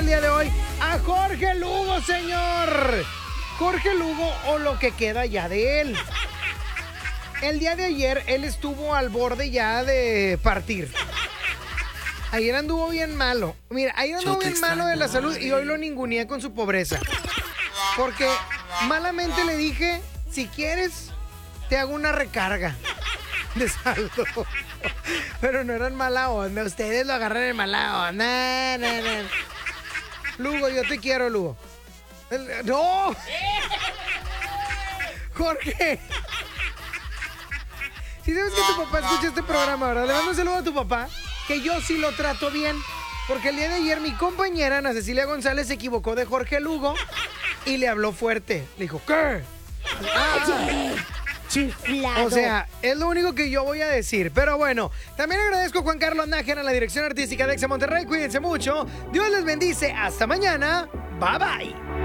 día de hoy a Jorge Lugo, señor. Jorge Lugo o lo que queda ya de él. El día de ayer él estuvo al borde ya de partir. Ayer anduvo bien malo. Mira, ayer anduvo bien malo de la salud y hoy lo ninguneé con su pobreza. Porque malamente le dije, si quieres, te hago una recarga de saldo. Pero no eran mala onda. Ustedes lo agarran en mala onda. No. Lugo, yo te quiero, Lugo. ¡No! Jorge. Si sabes que tu papá escucha este programa, ¿verdad? Le mando un saludo a tu papá, que yo sí lo trato bien. Porque el día de ayer mi compañera, Ana Cecilia González, se equivocó de Jorge Lugo y le habló fuerte. Le dijo, ¿qué? Chiflado. O sea, es lo único que yo voy a decir. Pero bueno, también agradezco a Juan Carlos Nájera en la dirección artística de Exa Monterrey. Cuídense mucho. Dios les bendice. Hasta mañana. Bye bye.